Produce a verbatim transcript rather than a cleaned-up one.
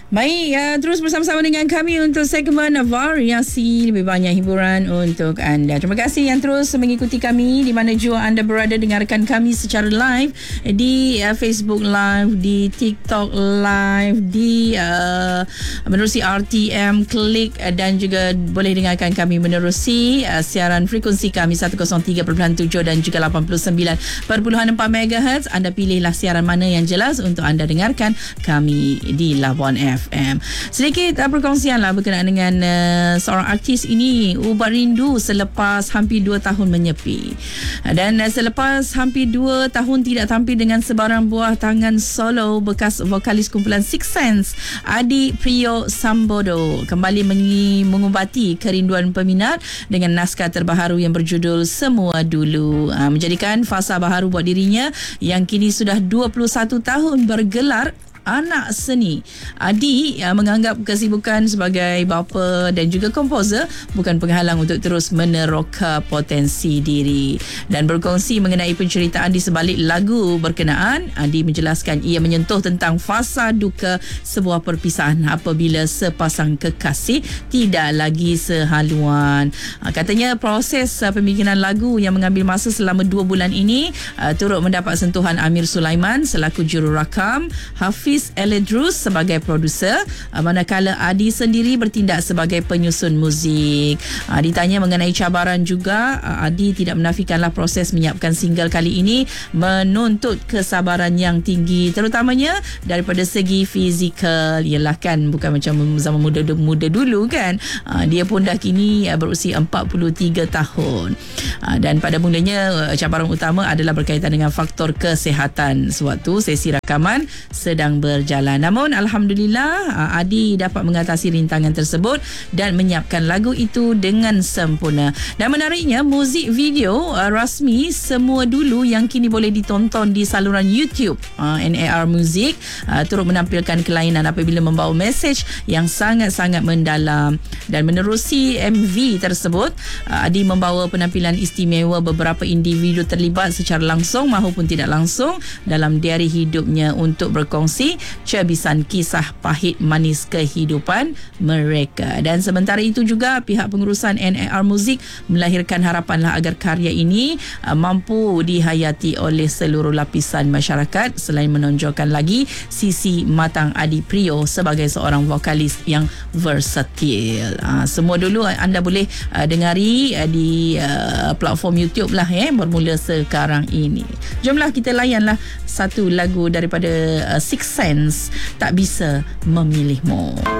Baik, ya, terus bersama-sama dengan kami untuk segmen variasi, lebih banyak hiburan untuk anda. Terima kasih yang terus mengikuti kami di mana jua anda berada, dengarkan kami secara live di uh, Facebook Live, di TikTok Live, di uh, menerusi R T M Klik, uh, dan juga boleh dengarkan kami menerusi uh, siaran frekuensi kami seratus tiga perpuluhan tujuh dan juga lapan puluh sembilan perpuluhan empat megahertz. Anda pilihlah siaran mana yang jelas untuk anda dengarkan kami di Labuan F M. Sedikit uh, perkongsian lah berkenaan dengan uh, seorang artis ini, ubat rindu selepas hampir dua tahun menyepi. Uh, dan uh, selepas hampir dua tahun tidak tampil dengan sebarang buah tangan solo, bekas vokalis kumpulan Six Sense Adi Priyo Sambodo kembali mengi- mengubati kerinduan peminat dengan naskah terbaharu yang berjudul Semua Dulu, uh, menjadikan fasa baharu buat dirinya yang kini sudah dua puluh satu tahun bergelar anak seni. Adi uh, menganggap kesibukan sebagai bapa dan juga komposer bukan penghalang untuk terus meneroka potensi diri. Dan berkongsi mengenai penceritaan di sebalik lagu berkenaan, Adi menjelaskan ia menyentuh tentang fasa duka sebuah perpisahan apabila sepasang kekasih tidak lagi sehaluan. Uh, katanya proses uh, pembikinan lagu yang mengambil masa selama dua bulan ini uh, turut mendapat sentuhan Amir Sulaiman selaku jururakam, Hafiz Eledrus sebagai produser, manakala Adi sendiri bertindak sebagai penyusun muzik. Ditanya mengenai cabaran juga, Adi tidak menafikanlah proses menyiapkan single kali ini menuntut kesabaran yang tinggi, terutamanya daripada segi fizikal. Yalah kan, bukan macam zaman muda-muda dulu kan. Dia pun dah kini berusia empat puluh tiga tahun. Dan pada mulanya cabaran utama adalah berkaitan dengan faktor kesihatan sewaktu sesi rakaman sedang berjalan. Namun alhamdulillah Adi dapat mengatasi rintangan tersebut dan menyiapkan lagu itu dengan sempurna. Dan menariknya, muzik video uh, rasmi Semua Dulu yang kini boleh ditonton di saluran YouTube uh, N A R Music uh, turut menampilkan kelainan apabila membawa mesej yang sangat-sangat mendalam. Dan menerusi M V tersebut, uh, Adi membawa penampilan istimewa beberapa individu terlibat secara langsung maupun tidak langsung dalam diari hidupnya untuk berkongsi cebisan kisah pahit manis kehidupan mereka. Dan sementara itu juga pihak pengurusan N A R Music melahirkan harapanlah agar karya ini uh, mampu dihayati oleh seluruh lapisan masyarakat selain menonjolkan lagi sisi matang Adi Priyo sebagai seorang vokalis yang versatil. Uh, semua dulu anda boleh uh, dengari uh, di uh, platform YouTube lah eh, bermula sekarang ini. Jomlah kita layanlah satu lagu daripada uh, Six Sense, Tak Bisa Memilihmu.